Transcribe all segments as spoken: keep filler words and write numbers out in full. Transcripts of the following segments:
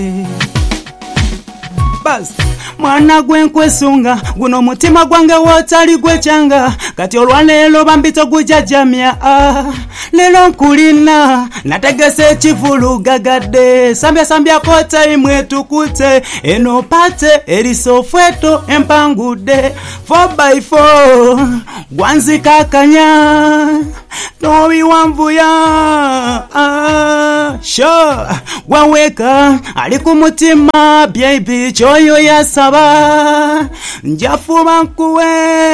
Bas mwana gwenkwesunga guno mutima gwange wotali gwechanga kati olwalelo bambito gujajamya ah, lelo nkulina nategese chivulu gagadde sambya sambya kota imwe tukute eno pate erisofweto empangude four by four gwanzi kakanya nowi wamvuya ah, sure waweka alikumutima baby choyo yasaba njafuba nkuwe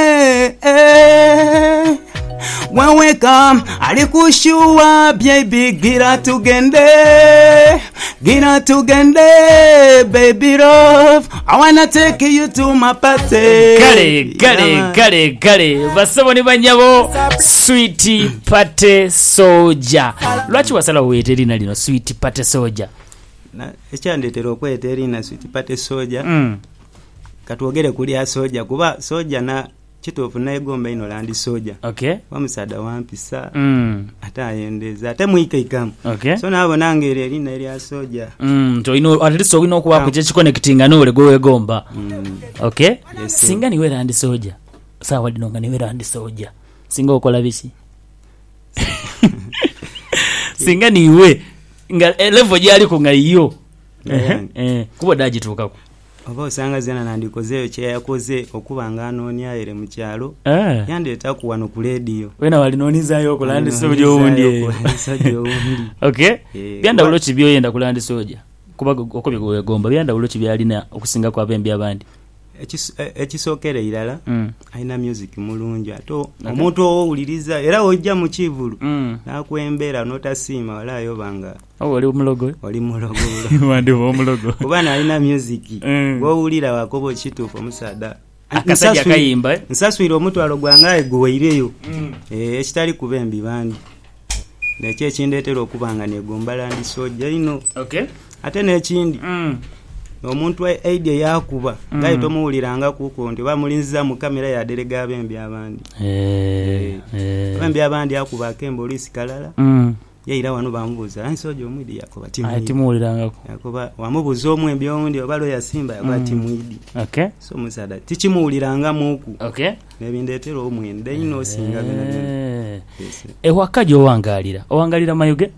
eh. Waweka alikushuwa baby gira tugende gira tugende baby love I wanna take you to my party. Kale kale kale kale basabo ni banyabo sweet pate soja lwachi wasala weteri na lino sweet pate soja na ekyandetero kweteri na sweet pate soja mm. Katuogere kuli soja kuba soja na chitofu na egomba ino landi soja okay wamusada wampisa mm. ata ayendeza ate muike ikamu okay so nabo nangere eri na eri soja mm to ino at least ino kuba ku chechi connecting no le go egomba mm. okay yes, singa ni wera andi soja sawa dinonga ni wera andi soja singa okola bisi singa ni we nga level jali ko ngayo eh eh kuba daji tukako oba osanga zena nandikozeyo kye yakoze okubanga anonya ere mu kyalo eh yandeta ku wano ku radio wena walinonizayo okulandi soja owundi soja owundi okay yeah. Byanda ulo kibyo yenda kulandi soja kuba okobye gwegomba byanda ulo kibyo alina okusinga kwa bembi abandi ekisokere irala mm. aina music mulungi ato okay. Omuntu owuliriza era ojja mu kivulu mm. nakwembera notasima wala yobanga oh wali mulogo wali mulogo wandi wo mulogo kubana aina music mm. wowulira wakobo kitufu omusada akasajja kayimba nsaswira omutwalo gwangaye gweyireyo mm. eh ekitali kubembi bandi nekye kindetero okubanga negomba landi soja ino okay ate nekindi mm. omuntu idea yakuba mm. gaito tomuwuliranga kuko ndi bamulinziza mu kamera ya delega bembi abandi eh eh bembi abandi yakuba kembo polisi kalala mm. yaira wano bamubuza ansoje omwidi yakuba timu ati muwuliranga yakuba wamubuza omwembi ondi obalo ya simba yakuba mm. timu idi okay so musada tichimuwuliranga muku okay nebindetero omwende ino singa bina eh e wakajo wangalira owangalira mayuge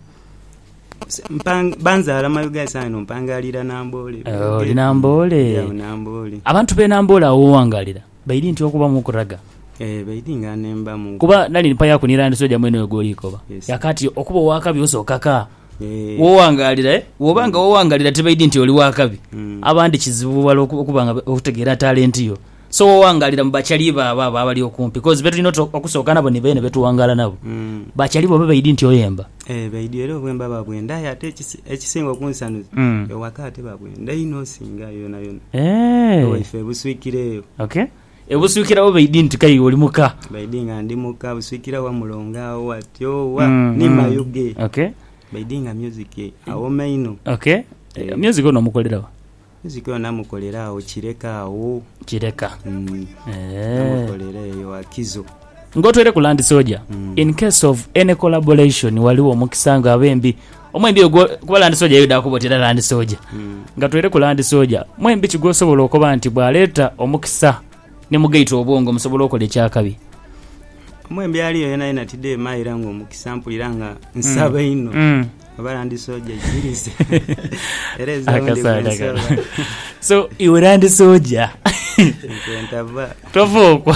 mpang banza mayuga sana mpangalira nambole oh linambole ya nambole abantu be nambole owangalira baidi nti okuba mu kuraga eh baidi nganemba mu kuba nali mpa yako nirandi soja mwene goliko ba yes. Yakati okuba wakabi osokaka eh wowangalira eh wobanga wowangalira tebaidi nti oli wakabi mm. Abandi kizibu balo okubanga okutegera talent yo so wowangalira mbachali baba abali okumpi because betu inoto okusoka nabo ni bene betu wangala nabo mm. Bachali bo baidi nti oyemba eh baidi ero bwemba babwenda yate ekisingo kunsanuza mm. Ewakate babwenda ino singa yona yona eh oife buswikireyo okay ebuswikira wo baidi nti kai oli muka baidi nga ndi muka buswikira wa mulonga watyo wa mm, ni mayuge okay baidi nga music awo maino okay eh, music ono mukolera music ono mukolera awo kireka awo kireka mm. eh mukolera yo akizo ngotwere ku land soja mm. In case of any collaboration waliwo mukisanga abembi omwembi ogwo kuba land soja yoda kubotera land soja mm. Ngatwere ku land soja mwembi kigosobola okuba nti bwaleta omukisa ne mugaito obongo musobola okola ekyakabi mwembi ali yena ina tide maira ngo mukisampuliranga nsaba ino mm. abala ndi soja jirise ereza akasada so iwe ndi soja ntava tofoko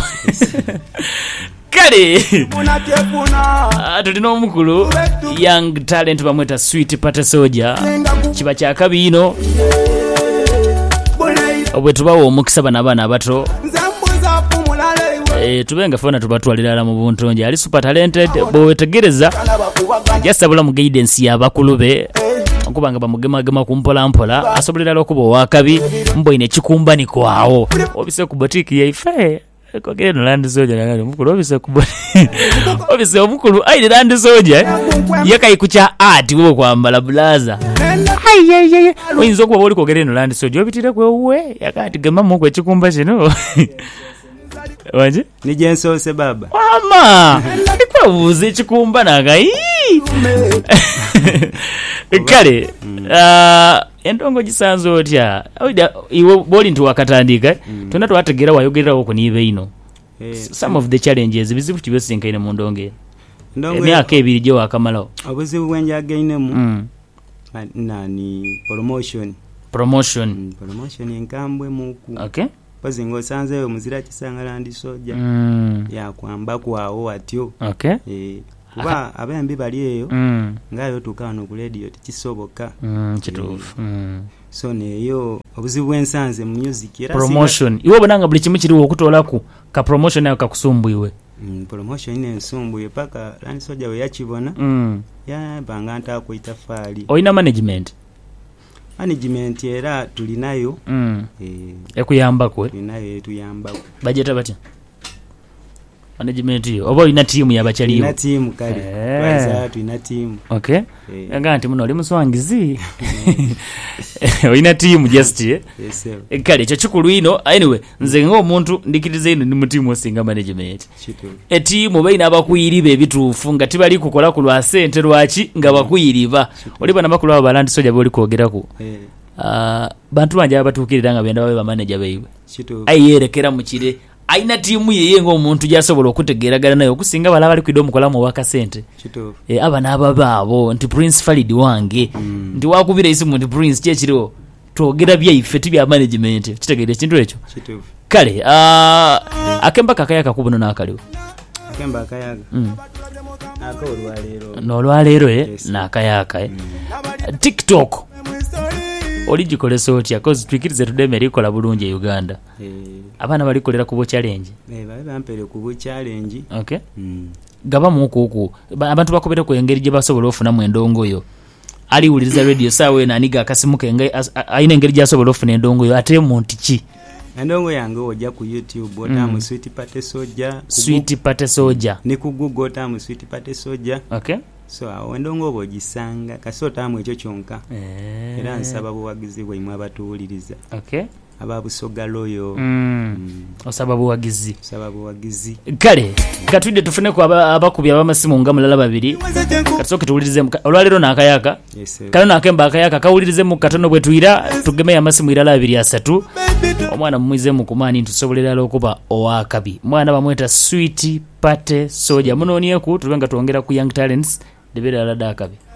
kale atulina omukulu young talent bamweta sweet pate soja kiba kyakabi ino obwe tubawo omukisa bana abana abato eh tubenga fona tubatwalira ala mu buntonje ali super talented bowe tegereza jasabula mu guidance ya bakulube okubanga bamugema gema kumpola mpola asobolera lokubo wakabi mbo ine chikumbani kwawo obise ku boutique yaife ko geno land soja ngalo mukulu obise ku obise omukulu ayi land soja yakai kucha art wo kwambala blaza ayi ayi ayi winzo kuba boli ko geno land soja obitire kwe uwe yakati gema mu kwe chikumba kino waje ni jenso se baba mama ikwa buze chikumba naga kale uh, endongo gisanze otya iwe boli nti wakatandika mm. tona twategera wayogererawo ku niibe ino eh, some of the challenges bizibu kibesinkaine mu ndongo emyaka ebiri gye wakamalawo obuzibu bwenjagainemu mm. nani promotion promotion mm, promotion enkambwe muku okay pazingo sanzeyo muzira kisangala ndi soja mm. ya kwamba kwawo atyo okay eh kuba abayambi bali eyo mm. ngayo tukano ku radio tikisoboka mm kitufu mm. so neyo obuzibu bwensanze mu music era promotion iwe bonanga buli kimu kiriwo okutolaku ka promotion yayo kakusumbuiwe mm, promotion ine nsumbuye paka lani soja we yakibona mm. ya banga nta kuita fali oina management management era tulinayo mm. eh ekuyamba kwe tulinayo tuyamba budget bati management yo obo ina team yabachaliyo ina team kali eh. kwanza tu ina team okay eh. nga nti muno oli muswangizi ina team just eh yes e kale kyo kikulu ino anyway nze ngo omuntu ndikirize ino ni mutimu osinga management kitu e team baina abakuyiriba ebituufu nga tibali kukola ku lwa sente lwaki nga bakuyiriba oli bana bakulu abo balandi soja boli kwogerako eh ah bantu banje abatukirira nga benda babe ba manager baiwe kitu ayerekera mu kire aina timu yeye ngo omuntu jasobola okutegeragana nayo okusinga bala bali kwido mukolamu waka sente kitu e abana abababo nti Prince Falid wange mm. ndi wakubira isimu nti Prince kyekiro twogera bya ife tibya management kitegere kintu ekyo kitu kale ah akemba kakayaka kubono nakaliwo akemba akayaga mm. aka olwalero no olwalero eh yes. nakayaka eh mm. TikTok oli gikole sotya cause twikirize tudeme likola bulungi Uganda eh abana bali kolera kubo challenge eh babe bampere kubo challenge okay mm. gaba muku ku abantu bakobera ku engeri gye basobola ofuna mu endongo yo ali uliriza radio sawe na niga akasimuke ngai aina engeri gye asobola ofuna endongo yo ate muntu ki endongo yange ojja ku YouTube otamu mm. Sweet Pate Soja Sweet Pate Soja ne ku Google otamu Sweet Pate Soja okay so awo endongo obo gisanga kasotamu ekyo kyonka eh era nsaba buwagizi bwe imwe abatuuliriza okay ababusoga loyo mm. mm. osaba buwagizi osaba buwagizi kale katwide tufune ku abakubi abamasimu nga mulala babiri katsoke tuulirize olwalero nakayaka yes kale nakemba akayaka kawulirize mu katono bwe tuira tugeme amasimu irala abiri asatu omwana mumwize mu kumani ntusobolera lokuba owakabi mwana bamweta Sweet Pate Soja munoniye ku tubenga tuongera ku Young Talents debera la dakabi